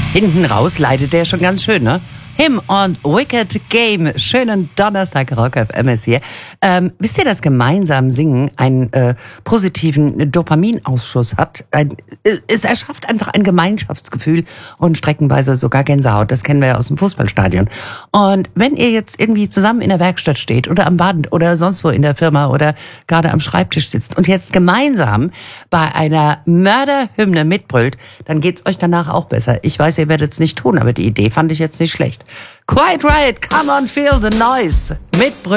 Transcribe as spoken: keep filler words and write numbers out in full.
Hinten raus leitet der schon ganz schön, ne? Him und Wicked Game. Schönen Donnerstag, Rock F M ist hier. Ähm, wisst ihr, dass gemeinsam Singen einen äh, positiven Dopaminausschuss hat? Ein, es erschafft einfach ein Gemeinschaftsgefühl und streckenweise sogar Gänsehaut. Das kennen wir ja aus dem Fußballstadion. Und wenn ihr jetzt irgendwie zusammen in der Werkstatt steht oder am Band oder sonst wo in der Firma oder gerade am Schreibtisch sitzt und jetzt gemeinsam bei einer Mörderhymne mitbrüllt, dann geht's euch danach auch besser. Ich weiß, ihr werdet es nicht tun, aber die Idee fand ich jetzt nicht schlecht. Quiet Riot, come on, feel the noise. Mitbrüllen.